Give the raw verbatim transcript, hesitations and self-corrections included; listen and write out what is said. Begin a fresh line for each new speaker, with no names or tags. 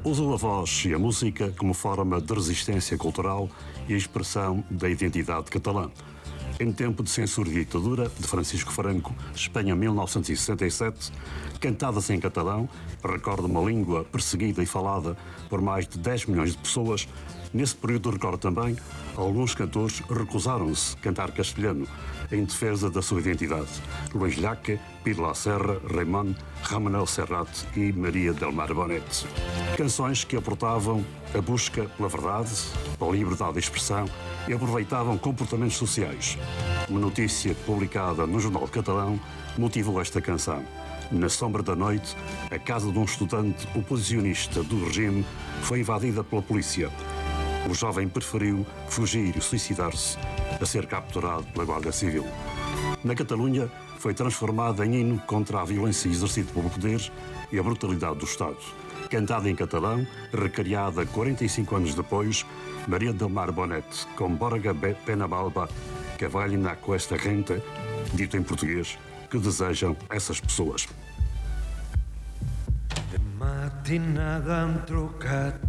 Usam a voz e a música como forma de resistência cultural e expressão da identidade catalã. Em tempo de censura e ditadura de Francisco Franco, Espanha mil novecentos e sessenta e sete, cantadas em catalão, recorda uma língua perseguida e falada por mais de dez milhões de pessoas. Nesse período, recorda também, alguns cantores recusaram-se a cantar castelhano em defesa da sua identidade. Luís Llach, Pere La Serra, Raimon, Ramonel Serrat e Maria del Mar Bonet. Canções que aportavam a busca pela verdade, pela liberdade de expressão e aproveitavam comportamentos sociais. Uma notícia publicada no jornal catalão motivou esta canção. Na sombra da noite, a casa de um estudante oposicionista do regime foi invadida pela polícia. O jovem preferiu fugir e suicidar-se a ser capturado pela Guarda Civil. Na Catalunha, foi transformada em hino contra a violência exercida pelo poder e a brutalidade do Estado. Cantada em catalão, recriada quarenta e cinco anos depois, Maria del Mar Bonet, com Borga Pena Balba, Cavalli na Cuesta Renta, dito em português, que desejam essas pessoas.
De matinada han trucat